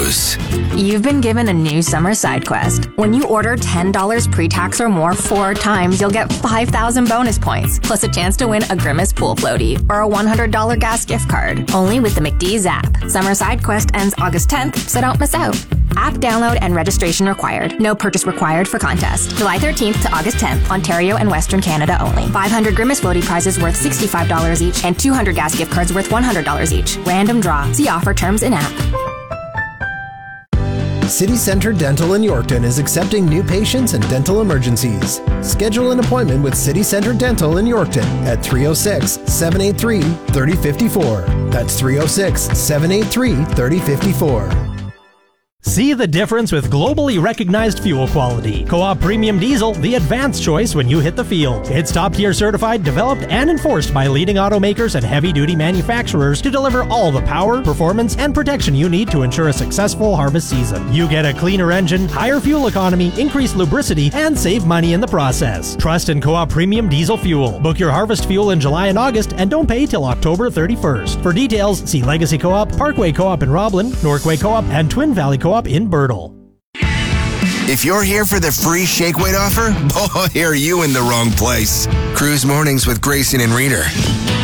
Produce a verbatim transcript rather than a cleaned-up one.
Cruise. You've been given a new summer side quest. When you order ten dollars pre-tax or more four times, you'll get five thousand bonus points, plus a chance to win a Grimace pool floaty or a one hundred dollars gas gift card. Only with the McDee's app. Summer side quest ends August tenth, so don't miss out. App download and registration required. No purchase required for contest. July thirteenth to August tenth, Ontario and Western Canada only. five hundred Grimace floaty prizes worth sixty-five dollars each and two hundred gas gift cards worth one hundred dollars each. Random draw. See offer terms in app. City Center Dental in Yorkton is accepting new patients and dental emergencies. Schedule an appointment with City Center Dental in Yorkton at three oh six, seven eight three, three oh five four. That's three oh six, seven eight three, three oh five four. See the difference with globally recognized fuel quality. Co-op Premium Diesel, the advanced choice when you hit the field. It's top-tier certified, developed, and enforced by leading automakers and heavy-duty manufacturers to deliver all the power, performance, and protection you need to ensure a successful harvest season. You get a cleaner engine, higher fuel economy, increased lubricity, and save money in the process. Trust in Co-op Premium Diesel fuel. Book your harvest fuel in July and August and don't pay till October thirty-first. For details, see Legacy Co-op, Parkway Co-op in Roblin, Norquay Co-op, and Twin Valley Co-op in Birtle. If you're here for the free shake weight offer, boy, are you in the wrong place. Cruise Mornings with Grayson and Reader.